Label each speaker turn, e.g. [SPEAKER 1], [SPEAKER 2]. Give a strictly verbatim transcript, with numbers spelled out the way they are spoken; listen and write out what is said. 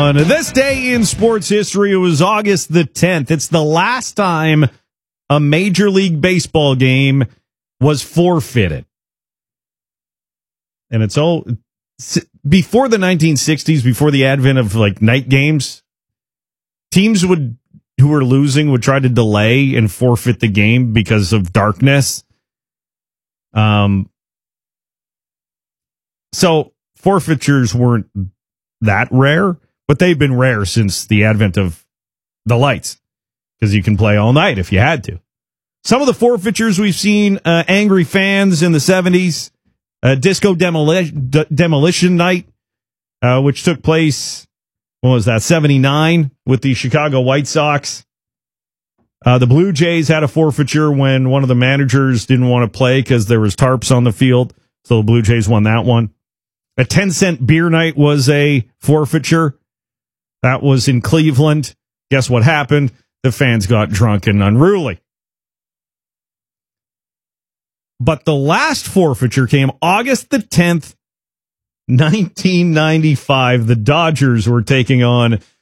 [SPEAKER 1] On this day in sports history, it was August the tenth. It's the last time a Major League Baseball game was forfeited. And it's all before the nineteen sixties, before the advent of like night games, teams would who were losing would try to delay and forfeit the game because of darkness. Um, so forfeitures weren't that rare, but they've been rare since the advent of the lights, because you can play all night if you had to. Some of the forfeitures we've seen: uh, angry fans in the seventies, uh, disco demoli- d- demolition night, uh, which took place, what was that, seventy-nine with the Chicago White Sox. Uh, the Blue Jays had a forfeiture when one of the managers didn't want to play because there was tarps on the field, so the Blue Jays won that one. A ten cent beer night was a forfeiture. That was in Cleveland. Guess what happened? The fans got drunk and unruly. But the last forfeiture came August the tenth, nineteen ninety-five. The Dodgers were taking on